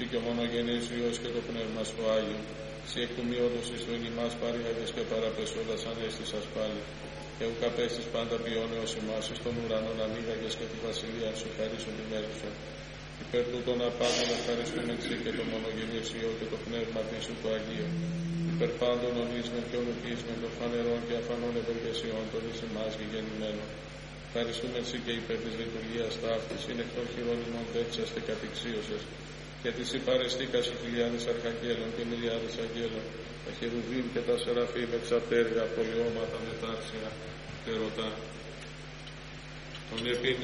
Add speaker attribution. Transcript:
Speaker 1: και ο μονογενής Υιός και το Πνεύμα σου Άγιο, σοι εκ του μειώντος εις το εν ημάς παρήγαγες και παραπεσόλας ανέστησας πάλι, και ουκ απέστης πάντα ποιόνεως ημάς εις των ουρανών αμήγαγες και τη βασιλεία σου χαρίσουν τη μέρη σου. Υπέρ τούτων απάντων ευχαριστούμε Συ και το μονογενής Υιό και το Πνεύμα Σου το Αγίο. Υπέρ πάντων ονείσμεν και ονουκίσμεν των φανερών και αφανών ευεργεσιών των εις ημάς γηγενημένων. Ευχαριστούμε Συ και υπέρ της λειτουργίας ταύτης, είναι εκ των χειρών ημών δέξας και κατηξίωσες, και της υπαρεστήκας οι χιλιάδες αρχαγγέλων και μιλιάδες αγγέλων, τα χερουβίμ και τα σεραφείμ εξαπτέρια, πολιώματα, μετάξια και ρωτά. Τον επί